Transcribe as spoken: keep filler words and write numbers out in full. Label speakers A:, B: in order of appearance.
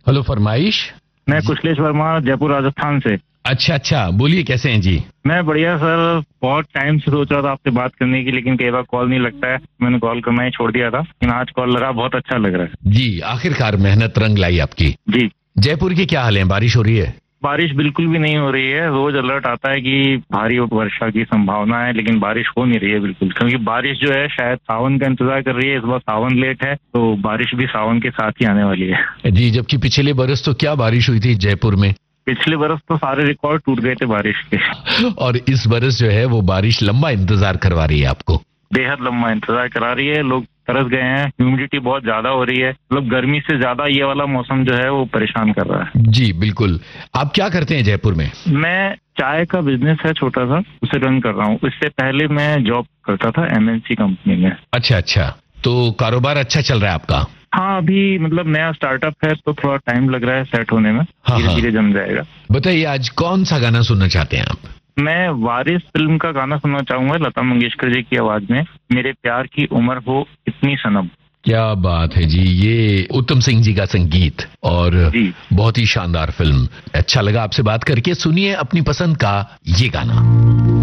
A: Hello, फरमाइश।
B: मैं कुशलेश वर्मा, जयपुर राजस्थान से।
A: अच्छा अच्छा, बोलिए कैसे हैं जी?
B: मैं बढ़िया सर। बहुत टाइम से सोच रहा था आपसे बात करने की, लेकिन कई बार कॉल नहीं लगता है। मैंने कॉल करना ही छोड़ दिया था, लेकिन आज कॉल लगा, बहुत अच्छा लग रहा है
A: जी। आखिरकार मेहनत रंग लाई आपकी।
B: जी।
A: जयपुर की क्या हाल है, बारिश हो रही है?
B: बारिश बिल्कुल भी नहीं हो रही है। रोज अलर्ट आता है कि भारी वर्षा की संभावना है, लेकिन बारिश हो नहीं रही है बिल्कुल। क्योंकि बारिश जो है शायद सावन का इंतजार कर रही है। इस बार सावन लेट है, तो बारिश भी सावन के साथ ही आने वाली है
A: जी। जबकि पिछले बरस तो क्या बारिश हुई थी जयपुर में।
B: पिछले बरस तो सारे रिकॉर्ड टूट गए थे बारिश के।
A: और इस बरस जो है वो बारिश लंबा इंतजार करवा रही है आपको।
B: बेहद लंबा इंतजार करा रही है। लोग तरस गए हैं। ह्यूमिडिटी बहुत ज्यादा हो रही है। मतलब गर्मी से ज्यादा ये वाला मौसम जो है वो परेशान कर रहा है।
A: जी बिल्कुल। आप क्या करते हैं जयपुर में?
B: मैं चाय का बिजनेस है छोटा सा, उसे रन कर रहा हूँ। इससे पहले मैं जॉब करता था एमएनसी कंपनी में।
A: अच्छा अच्छा, तो कारोबार अच्छा चल रहा है आपका?
B: हाँ, अभी मतलब नया स्टार्टअप है तो थोड़ा टाइम लग रहा है सेट होने में।
A: हाँ,
B: धीरे
A: हाँ।
B: धीरे जम जाएगा।
A: बताइए आज कौन सा गाना सुनना चाहते हैं आप?
B: मैं वारिस फिल्म का गाना सुनना चाहूंगा, लता मंगेशकर जी की आवाज में, मेरे प्यार की उम्र हो इतनी सनम।
A: क्या बात है जी, ये उत्तम सिंह जी का संगीत और
B: जी।
A: बहुत ही शानदार फिल्म। अच्छा लगा आपसे बात करके। सुनिए अपनी पसंद का ये गाना।